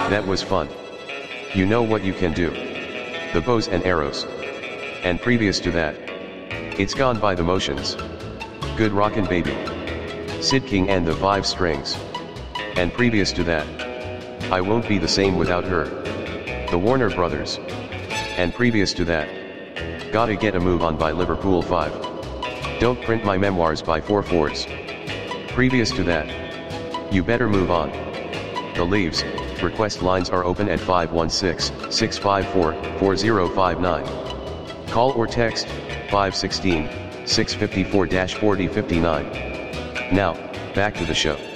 That was fun. You know what you can do. The bows and arrows. And previous to that, it's gone by the motions. Good rockin' baby. Sid King and the 5 strings. And previous to that, I won't be the same without her. The Warner Brothers. And previous to that, Gotta Get a Move On by Liverpool 5. Don't Print My Memoirs by 4 Fours. Previous to that, You Better Move On. The Leaves. Request lines are open at 516-654-4059. Call or text 516-654-4059. Now, back to the show.